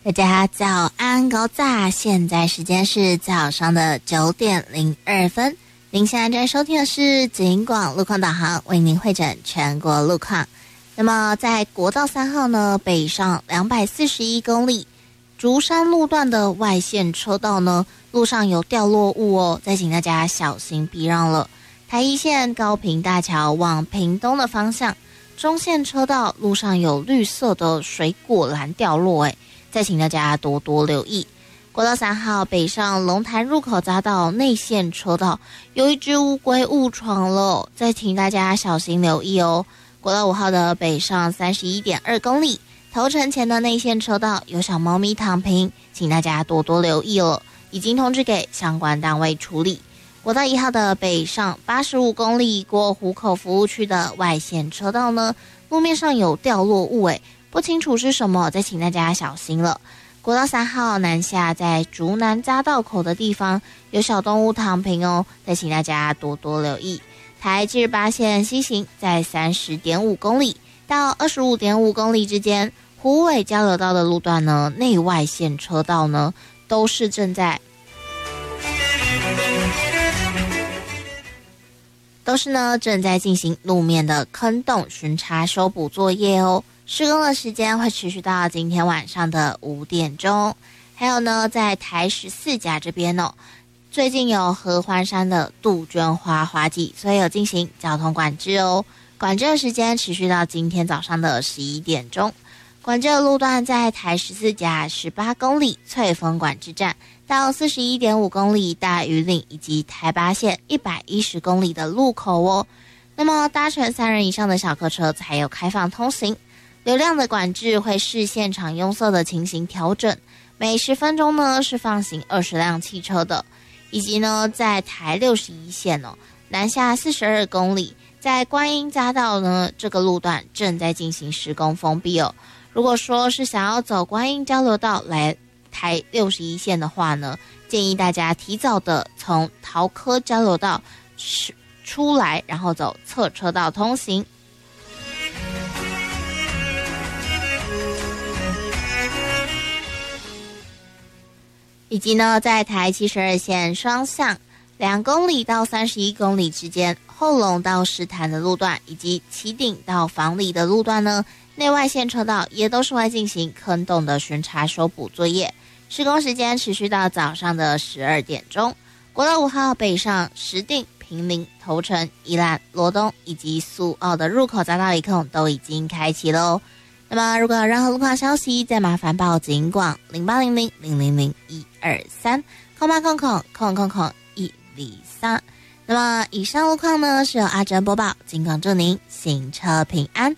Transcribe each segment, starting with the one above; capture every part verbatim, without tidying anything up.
大家早安高炸，现在时间是早上的九点零二分。您现在正在收听的是警广路况导航，为您会诊全国路况。那么在国道三号呢，北上两百四十一公里，竹山路段的外线车道呢，路上有掉落物哦，再请大家小心避让了。台一线高屏大桥往屏东的方向，中线车道路上有绿色的水果篮掉落，诶，再请大家多多留意。国道三号北上龙潭入口匝道内线车道有一只乌龟误闯了，再请大家小心留意哦。国道五号的北上 三十一点二公里，头城前的内线车道有小猫咪躺平，请大家多多留意了，已经通知给相关单位处理。国道一号的北上八十五公里，过湖口服务区的外线车道呢，路面上有掉落物，诶，不清楚是什么，再请大家小心了。国道三号南下，在竹南匝道口的地方有小动物躺平哦，再请大家多多留意。台七十八线西行在 三十点五公里到 二十五点五公里之间，虎尾交流道的路段呢，内外线车道呢都是正在都是呢正在进行路面的坑洞巡查修补作业哦。施工的时间会持续到今天晚上的五点钟。还有呢，在台十四甲这边哦，最近有合欢山的杜鹃花花季，所以有进行交通管制哦。管制的时间持续到今天早上的十一点钟。管制的路段在台十四甲十八公里翠峰管制站到 四十一点五公里大屿岭，以及台八线一百一十公里的路口哦。那么搭乘三人以上的小客车才有开放通行。流量的管制会视现场拥塞的情形调整，每十分钟呢是放行二十辆汽车的。以及呢，在台六十一线哦，南下四十二公里，在观音匝道呢这个路段正在进行施工封闭哦。如果说是想要走观音交流道来台六十一线的话呢，建议大家提早的从桃科交流道出来，然后走侧车道通行。以及呢，在台七十二线双向两公里到三十一公里之间，后龙到石潭的路段，以及旗顶到房里的路段呢，内外线车道也都是会进行坑洞的巡查修补作业。施工时间持续到早上的十二点钟。国道五号北上石碇、坪林、头城、宜兰、罗东以及苏澳的入口匝道一控都已经开启喽。那么如果有任何路况消息，再麻烦报警广零八零零零零零一二三空八空空空空空一零三。那么以上路况呢是由阿珍播报，警广祝您行车平安。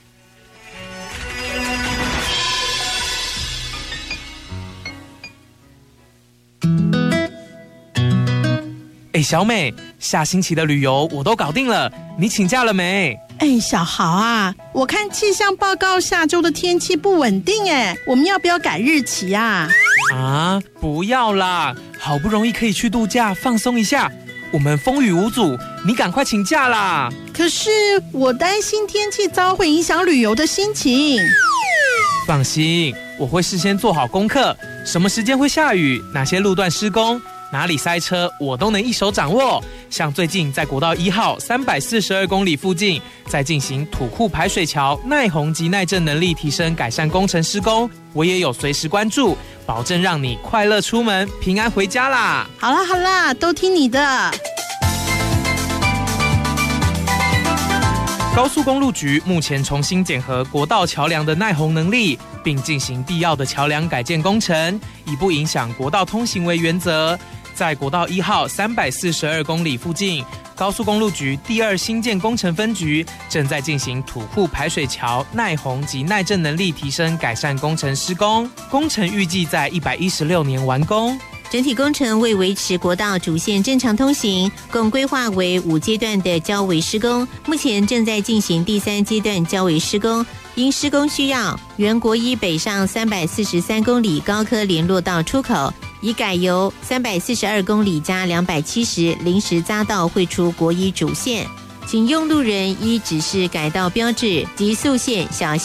哎，小美，下星期的旅游我都搞定了，你请假了没？ 哎，小豪啊，我看气象报告下周的天气不稳定，哎，我们要不要改日期啊？ 啊，不要啦，好不容易可以去度假放松一下，我们风雨无阻，你赶快请假啦。 可是我担心天气糟会影响旅游的心情。 放心，我会事先做好功课，什么时间会下雨，哪些路段施工，哪里塞车，我都能一手掌握。像最近在国道一号三百四十二公里附近，在进行土库排水桥耐洪及耐震能力提升改善工程施工，我也有随时关注，保证让你快乐出门，平安回家啦。 好啦好啦，都听你的。 高速公路局目前重新检核国道桥梁的耐洪能力，并进行必要的桥梁改建工程，以不影响国道通行为原则。在国道一号三百四十二公里附近，高速公路局第二新建工程分局正在进行土库排水桥耐洪及耐震能力提升改善工程施工，工程预计在一百一十六年完工。 整体工程为维持国道主线正常通行，共规划为五阶段的交围施工，目前正在进行第三阶段交围施工。因施工需要，原国一北上三百四十三公里高科联络道出口已改由三百四十二公里加两百七十临时匝道汇出国一主线，请用路人依指示改道标志及速限小心